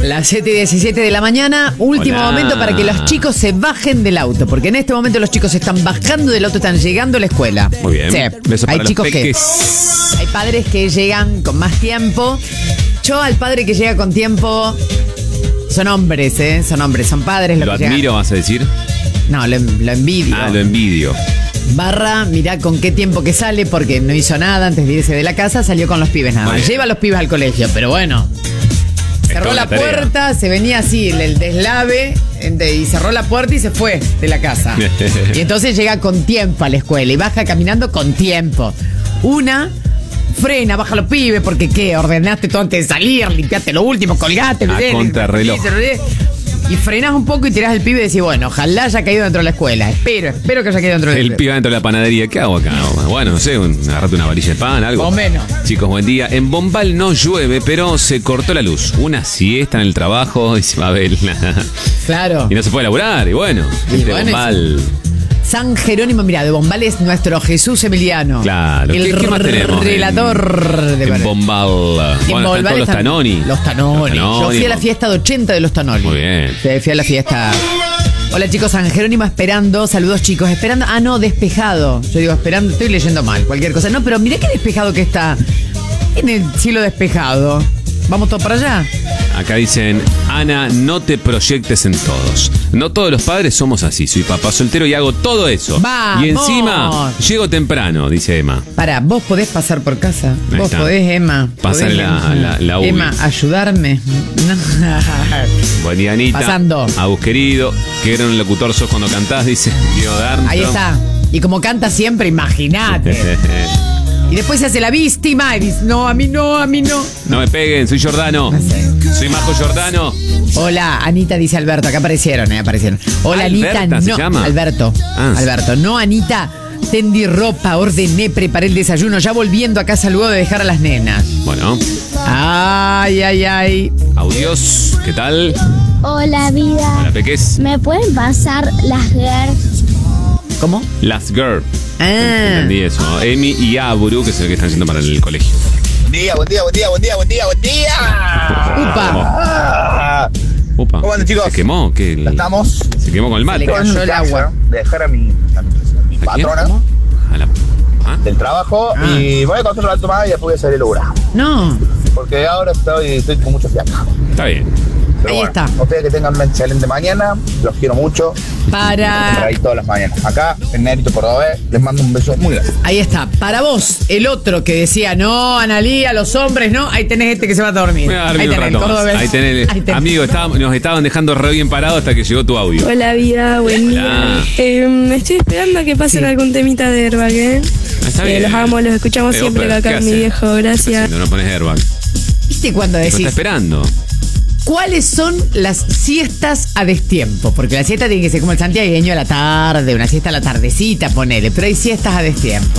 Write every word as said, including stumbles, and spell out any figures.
Las siete y diecisiete de la mañana, último Hola. momento para que los chicos se bajen del auto, porque en este momento los chicos se están bajando del auto, están llegando a la escuela. Muy bien. Sí. Besos Hay para los chicos que peques. hay padres que llegan con más tiempo. Yo al padre que llega con tiempo son hombres, ¿eh? Son hombres, son padres los Lo que admiro, llegan. vas a decir. No, lo, lo envidio. Ah, lo envidio. Barra, mirá con qué tiempo que sale, porque no hizo nada antes de irse de la casa, salió con los pibes nada más. Bueno. Lleva a los pibes al colegio, pero bueno. Cerró toda la una tarea. puerta, se venía así el, el deslave ente- y cerró la puerta y se fue de la casa. Y entonces llega con tiempo a la escuela y baja caminando con tiempo. Una, frena, baja los pibes, porque ¿qué? Ordenaste todo antes de salir, limpiaste lo último, colgaste. A miré, contrarreloj. Y frenás un poco y tirás el pibe y decís, bueno, ojalá haya caído dentro de la escuela. Espero, espero que haya caído dentro de la El escuela. pibe dentro de la panadería. ¿Qué hago acá? Bueno, no sé, un- agarrate una varilla de pan, algo. O menos. Chicos, buen día. En Bombal no llueve, pero se cortó la luz. Una siesta en el trabajo, dice Mabel. Claro. Y no se puede laburar, y bueno. Y Gente de bueno, Bombal. San Jerónimo, mira, de Bombal es nuestro Jesús Emiliano. Claro. El ¿Qué, qué más tenemos? relator en, de en Bar- Bombal. En Bueno, Bombal están todos los están- Tanoni. Los Tanoni. Yo fui a la fiesta de ochenta de los Tanoni. Muy bien. Sí, fui a la fiesta. Hola chicos, San Jerónimo esperando. Saludos chicos, esperando. Ah, no, despejado. Yo digo esperando, estoy leyendo mal, cualquier cosa. No, pero mirá qué despejado que está. En el cielo despejado. ¿Vamos todos para allá? Acá dicen, Ana, no te proyectes en todos. No todos los padres somos así. Soy papá soltero y hago todo eso. ¡Vamos! Y encima, llego temprano, dice Emma. Pará, vos podés pasar por casa. Ahí Vos está. podés, Emma. Pasa podés, la- Emma. la- la U B I. Emma, ayudarme. No. Buen día, Anita. Pasando. Agus querido. Qué gran locutor sos cuando cantás, dice Diego Darnstrom. Ahí está. Y como canta siempre, imagínate. Y después se hace la víctima y dice, no, a mí no, a mí no. No me peguen, soy Jordano. No sé. Soy Majo Jordano. Hola, Anita, dice Alberto. Acá aparecieron, eh, aparecieron. Hola, Alberta, Anita, ¿se no. llama? Alberto. Ah. Alberto. No, Anita. Tendí ropa, ordené, preparé el desayuno. Ya volviendo a casa luego de dejar a las nenas. Bueno, Ay, ay, ay. audios, ¿qué tal? Hola vida, Hola, peques. ¿me pueden pasar las girls? ¿Cómo? Last Girl. Ah. Entendí eso. Emi y Aburu, que es el que están haciendo para el colegio. Buen día, buen día, buen día, buen día, buen día, buen día. Upa. Ah, Upa. ¿Cómo andan, chicos? Se quemó. ¿Qué? ya estamos. Se quemó con el mate. Se le cayó Con el casa, agua. De dejar a mi, a mi, a mi ¿A quién? patrona ¿Cómo? A la... ¿Ah? del trabajo Ah. y voy a contar un rato más y después voy a salir a lograr. No. Porque ahora estoy, estoy con mucho fiaca. Está bien. Pero Ahí bueno, está. ustedes que tengan una excelente mañana, los quiero mucho. Por Para. ahí todas las mañanas. Acá, en Nérito Cordobés, les mando un beso muy grande. Ahí está. Para vos, el otro que decía, no, Analía, los hombres, no. Ahí tenés este que se va a dormir. Me voy a dormir Ahí un tenés, rato más. cordobés. Ahí tenés. Ahí tenés. Amigo, estaba- nos estaban dejando re bien parados hasta que llegó tu audio. Hola vida, buen día. Hola. Eh, me estoy esperando a que pasen Sí. algún temita de Airbag, ¿eh? Está Eh, bien. los amo, los escuchamos Eh, siempre Oper, acá ¿qué con mi hace? viejo, gracias. No, no pones airbag. ¿Viste cuando Pero está decís esperando. cuáles son las siestas a destiempo? Porque la siesta tiene que ser como el santiagueño a la tarde, una siesta a la tardecita, ponele. Pero hay siestas a destiempo.